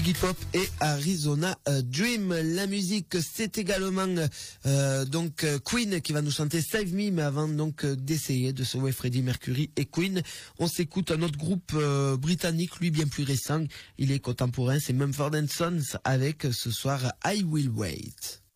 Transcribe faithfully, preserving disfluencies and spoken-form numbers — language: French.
Iggy Pop et Arizona euh, Dream. La musique, c'est également euh, donc euh, Queen qui va nous chanter Save Me, mais avant donc euh, d'essayer de sauver Freddie Mercury et Queen, on s'écoute un autre groupe euh, britannique, lui bien plus récent, il est contemporain, c'est Mumford and Sons avec euh, ce soir I Will Wait.